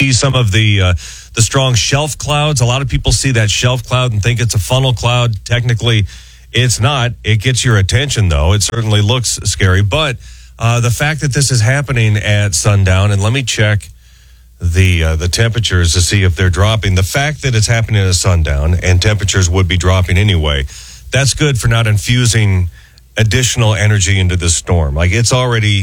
some of the strong shelf clouds. A lot of people see that shelf cloud and think it's a funnel cloud. Technically, it's not. It gets your attention, though. It certainly looks scary. But the fact that this is happening at sundown, and let me check the temperatures to see if they're dropping. The fact that it's happening at sundown and temperatures would be dropping anyway, that's good for not infusing additional energy into this storm. Like it's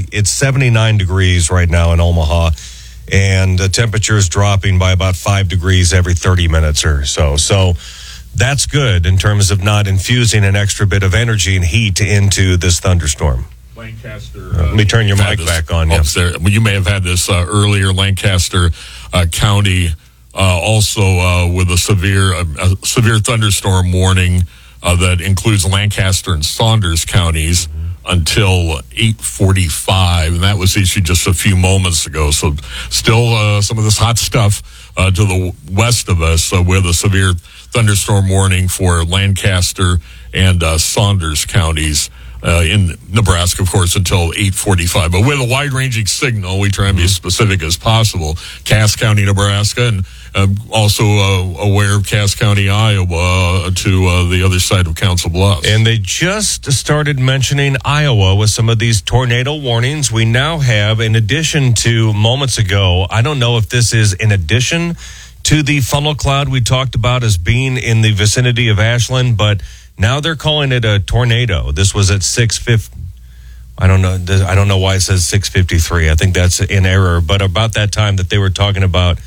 79 degrees right now in Omaha, and the temperature is dropping by about 5 degrees every 30 minutes or so. So that's good in terms of not infusing an extra bit of energy and heat into this thunderstorm. Lancaster. Let me turn your mic back on. Yeah. You may have had this earlier. Lancaster County also with a severe thunderstorm warning that includes Lancaster and Saunders counties until 8:45, and that was issued just a few moments ago. So still some of this hot stuff to the west of us with a severe thunderstorm warning for Lancaster and Saunders counties. In Nebraska, of course, until 8:45. But with a wide-ranging signal, we try and be as specific as possible. Cass County, Nebraska, and also aware of Cass County, Iowa, to the other side of Council Bluffs. And they just started mentioning Iowa with some of these tornado warnings. We now have, in addition to moments ago, I don't know if this is in addition to the funnel cloud we talked about as being in the vicinity of Ashland, but now they're calling it a tornado. This was at 6:50. I don't know why it says 6:53. I think that's in error. But about that time that they were talking about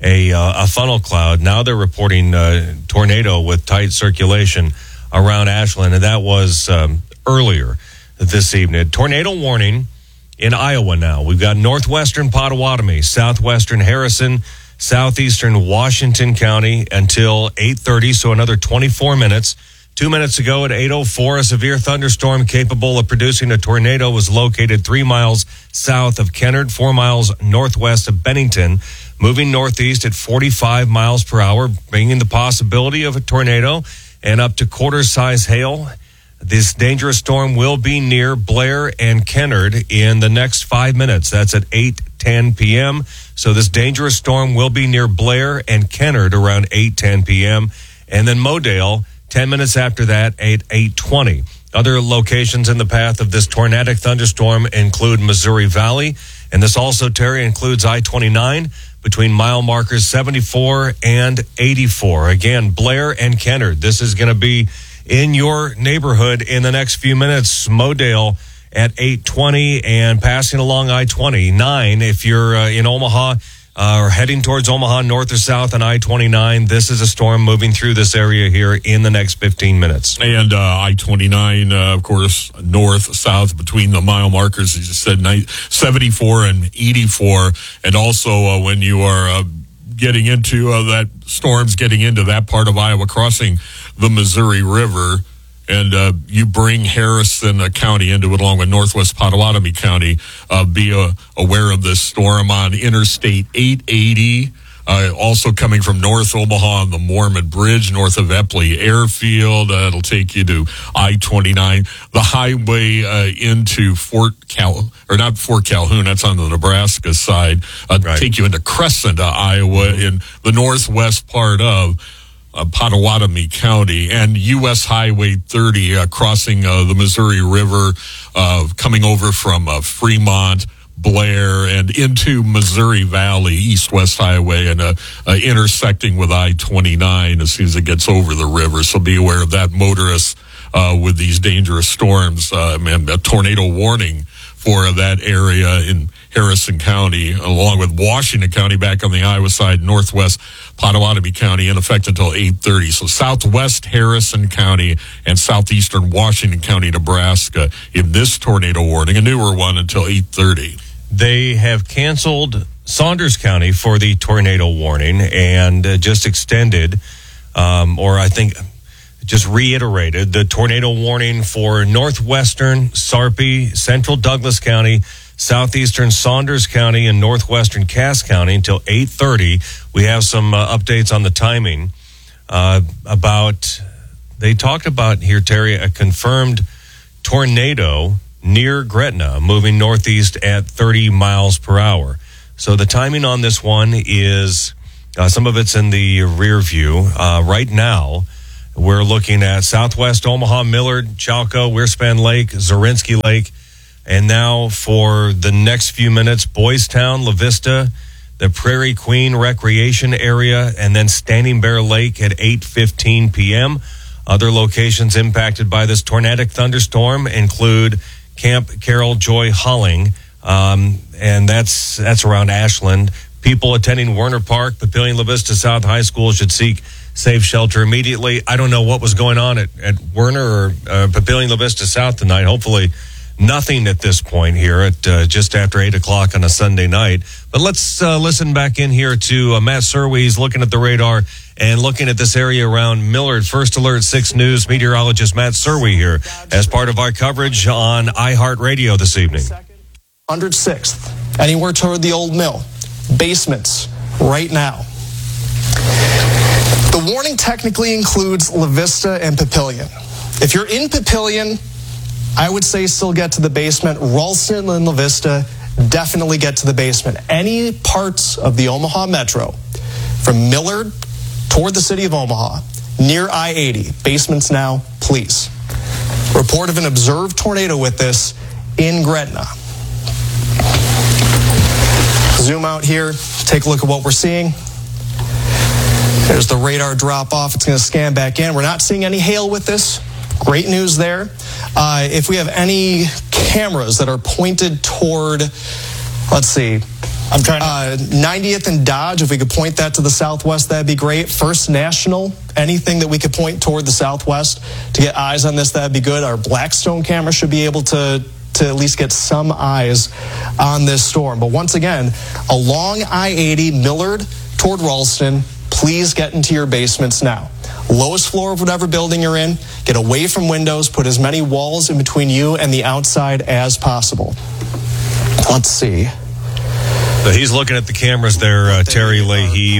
a funnel cloud, now they're reporting tornado with tight circulation around Ashland, and that was earlier this evening. Tornado warning in Iowa now. We've got northwestern Potawatomi, southwestern Harrison, southeastern Washington County until 8:30, so another 24 minutes. 2 minutes ago at 8:04, a severe thunderstorm capable of producing a tornado was located 3 miles south of Kennard, 4 miles northwest of Bennington, moving northeast at 45 miles per hour, bringing the possibility of a tornado and up to quarter-size hail. This dangerous storm will be near Blair and Kennard in the next 5 minutes. That's at 8:10 p.m. So this dangerous storm will be near Blair and Kennard around 8:10 p.m. And then Modale 10 minutes after that at 8:20. Other locations in the path of this tornadic thunderstorm include Missouri Valley, and this also, Terry, includes I-29 between mile markers 74 and 84. Again, Blair and Kennard. This is going to be in your neighborhood in the next few minutes. Modale at 8:20 and passing along I-29. If you're in Omaha, or heading towards Omaha, north or south on I-29. This is a storm moving through this area here in the next 15 minutes. And I-29, of course, north, south, between the mile markers, as you said, 74 and 84. And also when you are getting into that storms, getting into that part of Iowa, crossing the Missouri River, and you bring Harrison County into it along with northwest Potawatomi County, be aware of this storm on Interstate 880, also coming from North Omaha on the Mormon Bridge, north of Epley Airfield. It'll take you to I-29, the highway into not Fort Calhoun, that's on the Nebraska side, right. Take you into Crescent, Iowa, in the northwest part of Potawatomi County, and U.S. Highway 30 crossing the Missouri River, coming over from Fremont, Blair, and into Missouri Valley, East-West Highway, and intersecting with I-29 as soon as it gets over the river. So be aware of that, motorists, with these dangerous storms, and a tornado warning for that area in Harrison County, along with Washington County back on the Iowa side, northwest Potawatomi County, in effect until 8:30. So southwest Harrison County and southeastern Washington County, Nebraska, in this tornado warning, a newer one until 8:30. They have canceled Saunders County for the tornado warning and just extended, or I think just reiterated, the tornado warning for northwestern Sarpy, central Douglas County, southeastern Saunders County, and northwestern Cass County until 8:30. We have some updates on the timing they talked about here, Terry, a confirmed tornado near Gretna moving northeast at 30 miles per hour. So the timing on this one is some of it's in the rear view. Right now, we're looking at Southwest Omaha, Millard, Chalco, Wearspan Lake, Zorinsky Lake. And now for the next few minutes, Boys Town, La Vista, the Prairie Queen Recreation Area, and then Standing Bear Lake at 8:15 p.m. Other locations impacted by this tornadic thunderstorm include Camp Carol Joy Holling, and that's around Ashland. People attending Werner Park, Papillion La Vista South High School should seek safe shelter immediately. I don't know what was going on at Werner or Papillion La Vista South tonight. Hopefully nothing at this point here at just after 8 o'clock on a Sunday night. But let's listen back in here to Matt Serwe. He's looking at the radar and looking at this area around Millard. First Alert 6 News meteorologist Matt Serwe here as part of our coverage on iHeartRadio this evening. 106th, anywhere toward the old mill, basements right now. The warning technically includes La Vista and Papillion. If you're in Papillion, I would say still get to the basement. Ralston and La Vista, definitely get to the basement. Any parts of the Omaha Metro, from Millard toward the city of Omaha, near I-80, basements now, please. Report of an observed tornado with this in Gretna. Zoom out here, take a look at what we're seeing. There's the radar drop off. It's going to scan back in. We're not seeing any hail with this. Great news there. If we have any cameras that are pointed toward, let's see, 90th and Dodge, if we could point that to the southwest, that'd be great. First National, anything that we could point toward the southwest to get eyes on this, that'd be good. Our Blackstone camera should be able to at least get some eyes on this storm. But once again, along I-80, Millard toward Ralston, please get into your basements now. Lowest floor of whatever building you're in, get away from windows, put as many walls in between you and the outside as possible. Let's see. So he's looking at the cameras there, Terry Leahy.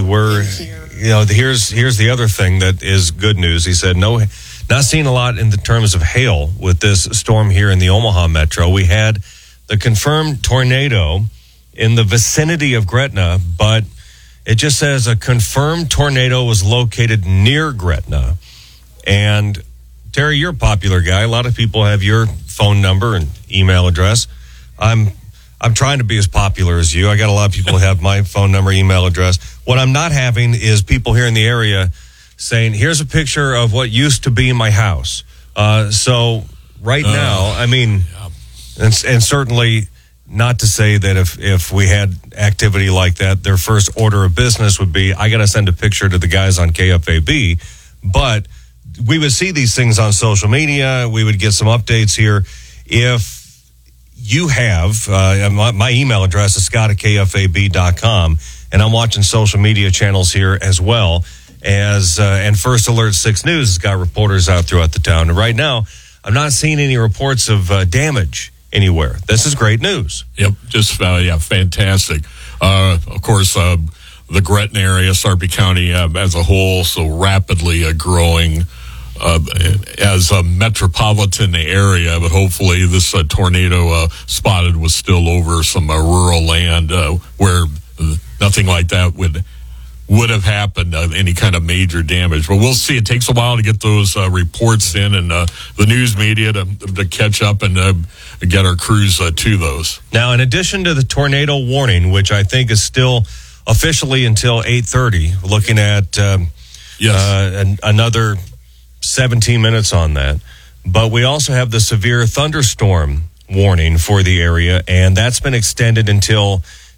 Here's the other thing that is good news. He said, no, not seeing a lot in the terms of hail with this storm here in the Omaha Metro. We had the confirmed tornado in the vicinity of Gretna, but it just says a confirmed tornado was located near Gretna. And Terry, you're a popular guy. A lot of people have your phone number and email address. I'm trying to be as popular as you. I got a lot of people who have my phone number, email address. What I'm not having is people here in the area saying, here's a picture of what used to be my house. So right now, I mean, and certainly not to say that if we had activity like that, their first order of business would be, I got to send a picture to the guys on KFAB. But we would see these things on social media. We would get some updates here. If you have, my email address is scott@kfab.com, and I'm watching social media channels here as well as, and First Alert 6 News has got reporters out throughout the town. And right now, I'm not seeing any reports of damage anywhere. This is great news. Yep, just fantastic. Of course, the Gretna area, Sarpy County as a whole, so rapidly growing as a metropolitan area, but hopefully this tornado spotted was still over some rural land where nothing like that would have happened, any kind of major damage. But we'll see. It takes a while to get those reports in and the news media to catch up and get our crews to those. Now, in addition to the tornado warning, which I think is still officially until 8:30, looking at another 17 minutes on that. But we also have the severe thunderstorm warning for the area, and that's been extended until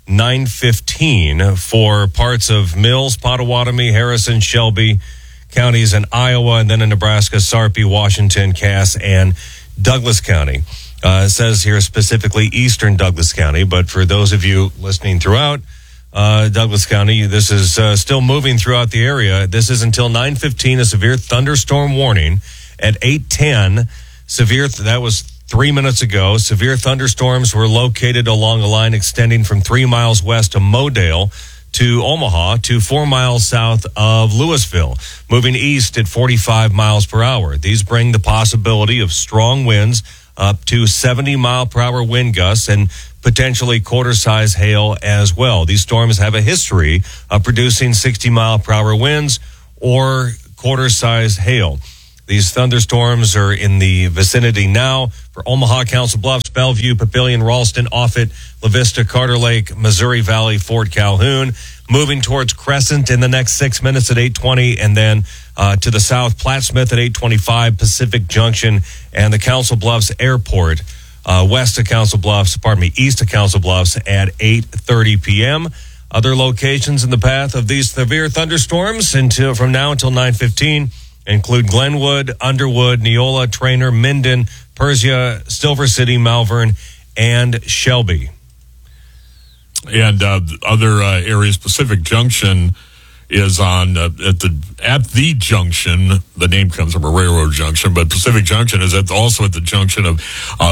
9:15 for parts of Mills, Pottawatomie, Harrison, Shelby counties in Iowa, and then in Nebraska, Sarpy, Washington, Cass, and Douglas County. It says here specifically eastern Douglas County, but for those of you listening throughout Douglas County, this is still moving throughout the area. This is until 9:15, a severe thunderstorm warning. At 8:10, that was 3 minutes ago, severe thunderstorms were located along a line extending from 3 miles west of Modale to Omaha to 4 miles south of Louisville, moving east at 45 miles per hour. These bring the possibility of strong winds up to 70 mile per hour wind gusts and potentially quarter-size hail as well. These storms have a history of producing 60-mile-per-hour winds or quarter-size hail. These thunderstorms are in the vicinity now for Omaha, Council Bluffs, Bellevue, Papillion, Ralston, Offutt, La Vista, Carter Lake, Missouri Valley, Fort Calhoun. Moving towards Crescent in the next 6 minutes at 8:20, and then to the south, Plattsmouth at 8:25, Pacific Junction, and the Council Bluffs Airport, east of Council Bluffs at 8:30 p.m. Other locations in the path of these severe thunderstorms from now until 9:15 include Glenwood, Underwood, Neola, Trainer, Minden, Persia, Silver City, Malvern, and Shelby. And other areas, Pacific Junction is on at the junction. The name comes from a railroad junction, but Pacific Junction is also at the junction of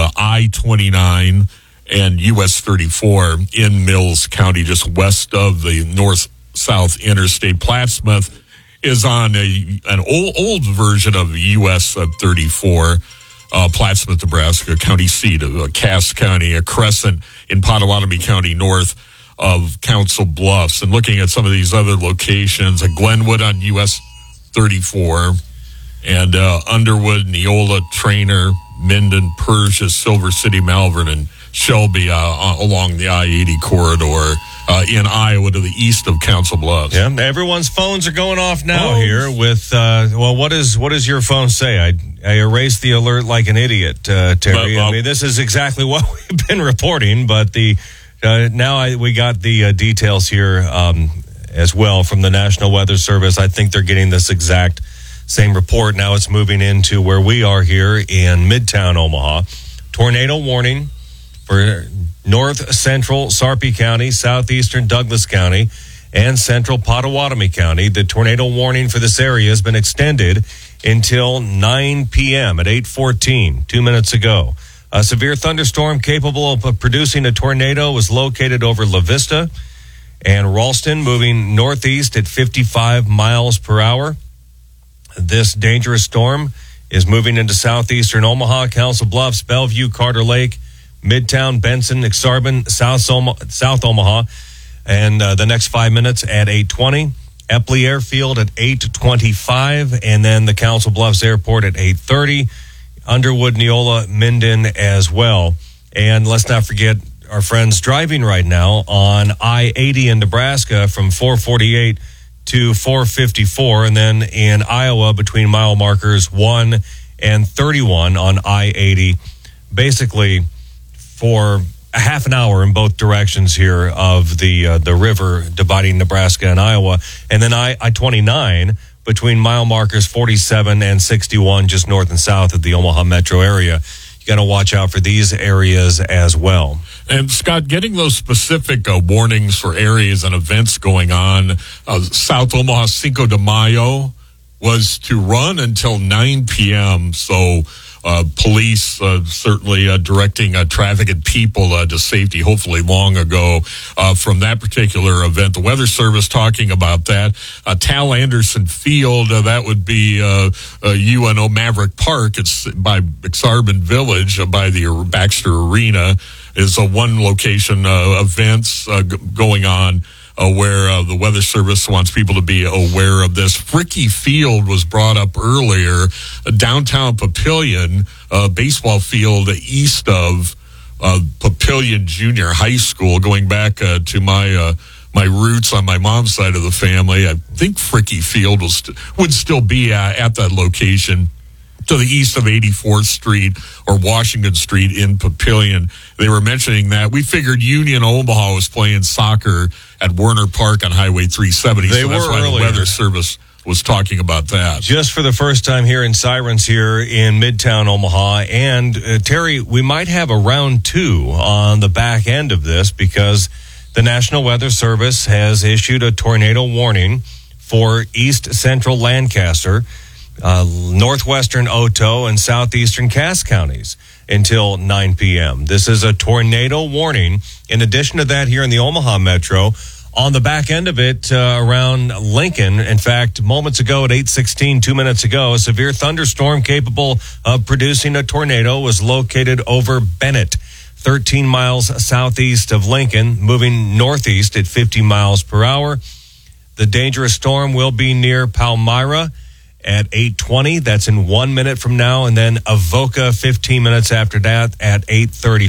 I-29 and US 34 in Mills County, just west of the north-south interstate. Plattsmouth is on an old version of US 34. Plattsmouth, Nebraska, county seat of Cass County, a Crescent in Potawatomi County, north of Council Bluffs. And looking at some of these other locations, Glenwood on US 34, and Underwood, Neola, Trainer, Minden, Persia, Silver City, Malvern, and Shelby along the I-80 corridor in Iowa to the east of Council Bluffs. Yeah, everyone's phones are going off now here with, what does your phone say? I erased the alert like an idiot, Terry. I mean, this is exactly what we've been reporting, but now we got the details here as well from the National Weather Service. I think they're getting this exact same report. Now it's moving into where we are here in Midtown Omaha. Tornado warning for north central Sarpy County, southeastern Douglas County, and central Potawatomi County. The tornado warning for this area has been extended until 9 p.m. at 8:14, 2 minutes ago. A severe thunderstorm capable of producing a tornado was located over La Vista and Ralston, moving northeast at 55 miles per hour. This dangerous storm is moving into southeastern Omaha, Council Bluffs, Bellevue, Carter Lake, Midtown, Benson, Exarban, South Omaha, and the next 5 minutes at 8:20. Epley Airfield at 8:25, and then the Council Bluffs Airport at 8:30. Underwood, Neola, Minden as well. And let's not forget our friends driving right now on I-80 in Nebraska from 448 to 454, and then in Iowa between mile markers 1 and 31 on I-80. Basically, for a half an hour in both directions here of the river dividing Nebraska and Iowa, and then I-29 between mile markers 47 and 61 just north and south of the Omaha metro area. You got to watch out for these areas as well. And Scott, getting those specific warnings for areas and events going on, South Omaha Cinco de Mayo was to run until 9 p.m., so police certainly directing traffic and people to safety, hopefully long ago from that particular event. The Weather Service talking about that. Tal Anderson Field, that would be UNO Maverick Park. It's by Exarban Village, by the Baxter Arena, is one location events going on. Where the Weather Service wants people to be aware of this. Fricky Field was brought up earlier, downtown Papillion, baseball field east of Papillion Junior High School, going back to my roots on my mom's side of the family. I think Fricky Field would still be at that location. To the east of 84th Street or Washington Street in Papillion. They were mentioning that. We figured Union Omaha was playing soccer at Werner Park on Highway 370. They so that's why earlier. The Weather Service was talking about that. Just for the first time here in Sirens here in Midtown Omaha. And Terry, we might have a round 2 on the back end of this because the National Weather Service has issued a tornado warning for east central Lancaster, northwestern Otoe, and southeastern Cass counties until 9 p.m. This is a tornado warning. In addition to that, here in the Omaha metro, on the back end of it around Lincoln, in fact, moments ago at 8:16, 2 minutes ago, a severe thunderstorm capable of producing a tornado was located over Bennett. 13 miles southeast of Lincoln, moving northeast at 50 miles per hour. The dangerous storm will be near Palmyra at 8:20. That's in 1 minute from now. And then Avoca 15 minutes after that at 8:30.